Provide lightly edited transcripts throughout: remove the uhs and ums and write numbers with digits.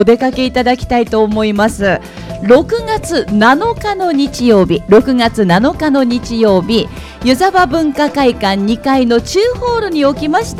お出かけいただきたいと思います。6月7日の日曜日、6月7日の日曜日、湯沢文化会館2階の中ホールにおきまして、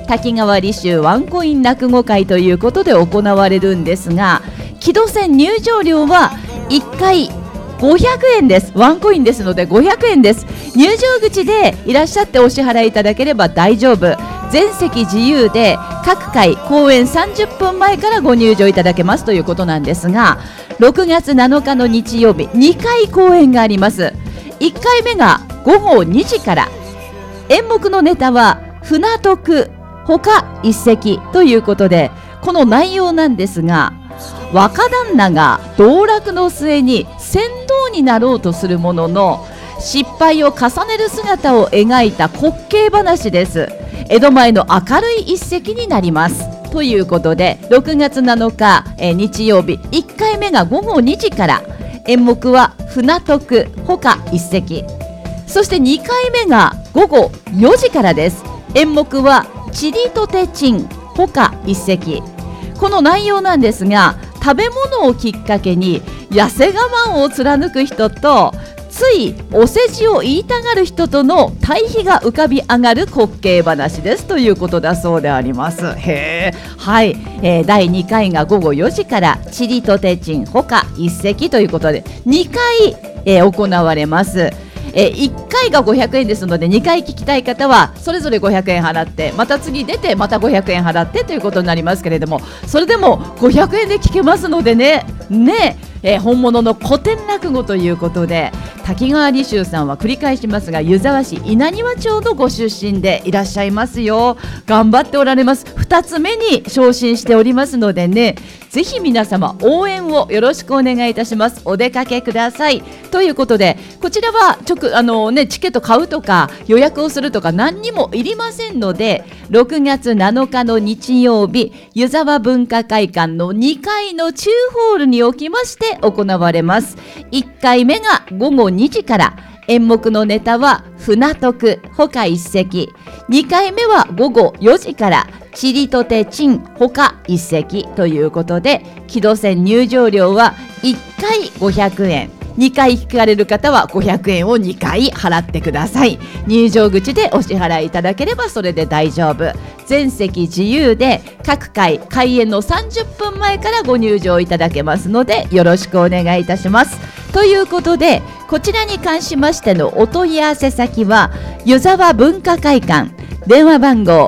滝川履修ワンコイン落語会ということで行われるんですが、木戸線入場料は1回500円です。ワンコインですので500円です。入場口でいらっしゃってお支払いいただければ大丈夫。全席自由で各回公演30分前からご入場いただけますということなんですが、6月7日の日曜日2回公演があります。1回目が午後2時から、演目のネタは船徳他一席ということで、この内容なんですが、若旦那が道楽の末に船頭になろうとするものの失敗を重ねる姿を描いた滑稽話です。江戸前の明るい一席になりますということで、6月7日、日曜日1回目が午後2時から、演目は船徳他一席、そして2回目が午後4時からです。演目はちりとてちん他一席。この内容なんですが、食べ物をきっかけに痩せ我慢を貫く人と、ついお世辞を言いたがる人との対比が浮かび上がる滑稽話ですということだそうであります。へー、はい、第2回が午後4時からちりとてちん他一席ということで2回、行われます。1回が500円ですので、2回聞きたい方はそれぞれ500円払って、また次出てまた500円払ってということになりますけれども、それでも500円で聞けますのでね、本物の古典落語ということで、滝川履修さんは繰り返しますが、湯沢市稲庭町のご出身でいらっしゃいますよ。頑張っておられます。2つ目に昇進しておりますのでね、ぜひ皆様応援をよろしくお願いいたします。お出かけくださいということで、こちらはチケット買うとか予約をするとか何にもいりませんので、6月7日の日曜日、湯沢文化会館の2階の中ホールにおきまして行われます。1回目が午後2時から、演目のネタは船徳他一席。2回目は午後4時からちりとてちん他一席ということで、木戸線入場料は1回500円、2回聞かれる方は500円を2回払ってください。入場口でお支払いいただければそれで大丈夫。全席自由で各回開演の30分前からご入場いただけますので、よろしくお願いいたします。ということで、こちらに関しましてのお問い合わせ先は湯沢文化会館、電話番号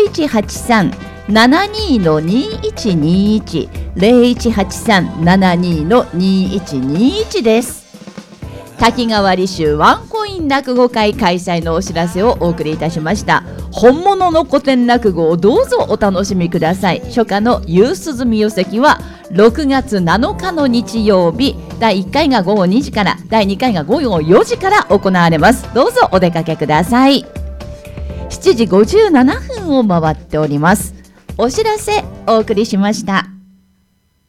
0183-72-2121 0183-72-2121 です。滝川履修ワンコイン落語会開催のお知らせをお送りいたしました。本物の古典落語をどうぞお楽しみください。初夏の夕涼み寄席は6月7日の日曜日、第1回が午後2時から、第2回が午後4時から行われます。どうぞお出かけください。7時57分を回っております。お知らせお送りしました。